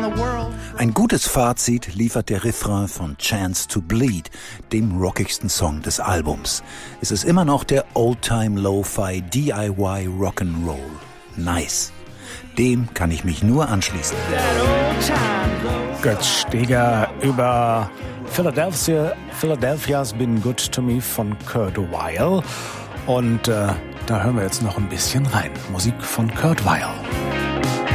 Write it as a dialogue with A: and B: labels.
A: the world.
B: Ein gutes Fazit liefert der Refrain von Chance to Bleed, dem rockigsten Song des Albums. Es ist immer noch der Old-Time Lo-Fi DIY Rock'n'Roll. Nice. Dem kann ich mich nur anschließen.
C: Götz Steger über Philadelphia's Been Good to Me von Kurt Weill. Und da hören wir jetzt noch ein bisschen rein. Musik von Kurt Weill.